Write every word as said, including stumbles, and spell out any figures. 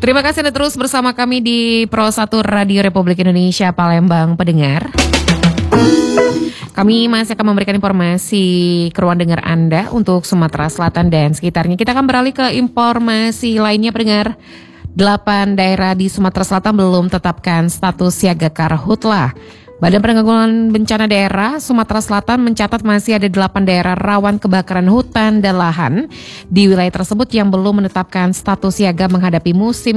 Terima kasih Anda terus bersama kami di Pro satu Radio Republik Indonesia Palembang pendengar. Kami masih akan memberikan informasi ke ruang dengar Anda untuk Sumatera Selatan dan sekitarnya. Kita akan beralih ke informasi lainnya pendengar. Delapan daerah di Sumatera Selatan belum tetapkan status siaga karhutla. Badan Penanggulangan Bencana Daerah Sumatera Selatan mencatat masih ada delapan daerah rawan kebakaran hutan dan lahan di wilayah tersebut yang belum menetapkan status siaga menghadapi musim